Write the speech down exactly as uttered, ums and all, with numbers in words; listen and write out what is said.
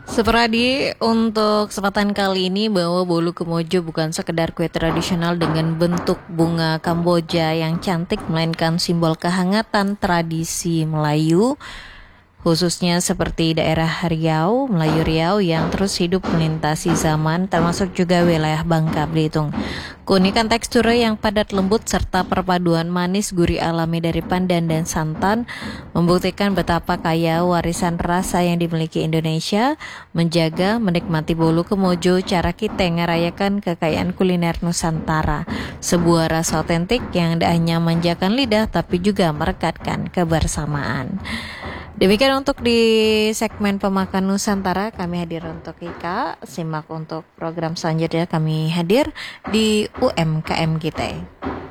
Seperadi untuk kesempatan kali ini bahwa bolu kemojo bukan sekedar kue tradisional dengan bentuk bunga Kamboja yang cantik, melainkan simbol kehangatan tradisi Melayu, khususnya seperti daerah Riau, Melayu Riau yang terus hidup melintasi zaman, termasuk juga wilayah Bangka Belitung. Keunikan tekstur yang padat lembut serta perpaduan manis gurih alami dari pandan dan santan membuktikan betapa kaya warisan rasa yang dimiliki Indonesia. Menjaga, menikmati bolu kemojo, cara kita ngerayakan kekayaan kuliner Nusantara. Sebuah rasa otentik yang tidak hanya manjakan lidah tapi juga merekatkan kebersamaan. Demikian untuk di segmen Pemakan Nusantara, kami hadir untuk Ika. Simak untuk program selanjutnya kami hadir di U M K M kita.